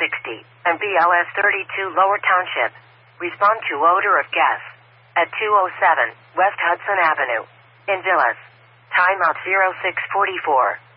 60 and BLS 32 Lower Township. Respond to odor of gas at 207 West Hudson Avenue in Villas. Timeout 0644.